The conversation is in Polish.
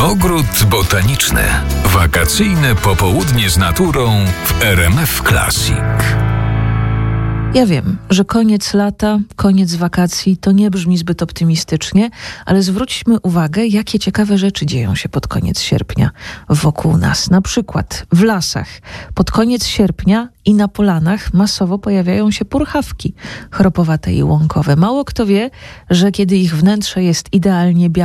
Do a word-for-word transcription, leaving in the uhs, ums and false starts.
Ogród botaniczny. Wakacyjne popołudnie z naturą w R M F Classic. Ja wiem, że koniec lata, koniec wakacji to nie brzmi zbyt optymistycznie, ale zwróćmy uwagę, jakie ciekawe rzeczy dzieją się pod koniec sierpnia wokół nas. Na przykład w lasach pod koniec sierpnia i na polanach masowo pojawiają się purchawki chropowate i łąkowe. Mało kto wie, że kiedy ich wnętrze jest idealnie białe,